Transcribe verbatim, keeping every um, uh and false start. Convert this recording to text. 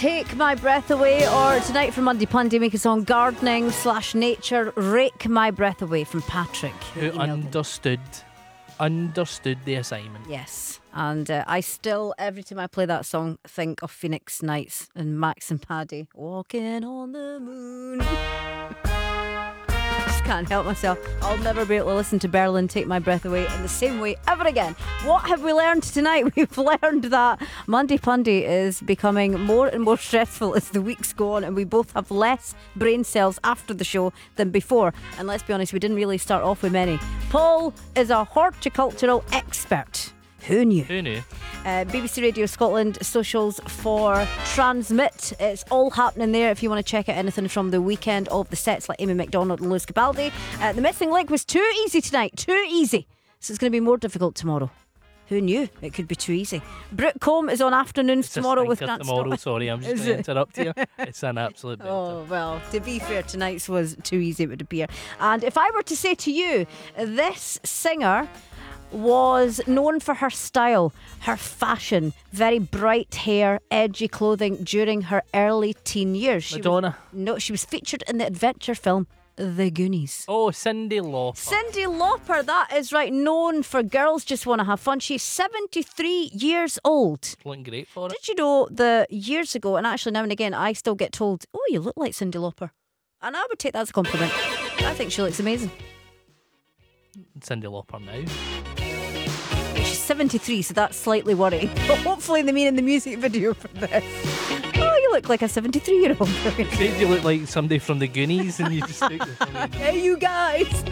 Take My Breath Away, or tonight from Monday Pundy, make a song Gardening slash Nature, Rake My Breath Away from Patrick. Who understood understood the assignment. Yes, and uh, I still, every time I play that song, think of Phoenix Nights and Max and Paddy walking on the moon. Just can't help myself. I'll never be able to listen to Berlin Take My Breath Away in the same way ever again. What have we learned tonight? We've learned that Monday Pundy is becoming more and more stressful as the weeks go on, and we both have less brain cells after the show than before. And let's be honest, we didn't really start off with many. Paul is a horticultural expert. Who knew? Who knew? Uh, B B C Radio Scotland socials for Transmit. It's all happening there if you want to check out anything from the weekend of the sets like Amy McDonald and Lewis Capaldi. Uh, the missing link was too easy tonight. Too easy. So it's going to be more difficult tomorrow. Who knew it could be too easy? Brooke Combe is on afternoons It's tomorrow a with stinker Grant tomorrow. Stewart. Sorry, I'm just Is going to it? interrupt you. It's an absolute belter. Oh, well, to be fair, tonight's was too easy, it would appear. And if I were to say to you, this singer was known for her style, her fashion, very bright hair, edgy clothing during her early teen years. She Madonna. Was, no, she was featured in the adventure film The Goonies. Oh, Cyndi Lauper. Cyndi Lauper, that is right, known for Girls Just Want to Have Fun. She's seventy-three years old. Looking great for it. Did you know that years ago, and actually now and again, I still get told, oh, you look like Cyndi Lauper. And I would take that as a compliment. I think she looks amazing. Cyndi Lauper now. She's seventy-three, so that's slightly worrying. But hopefully they mean in the music video for this. Oh, you look like a seventy-three-year-old. Said you look like somebody from the Goonies and you just took the Hey, you guys.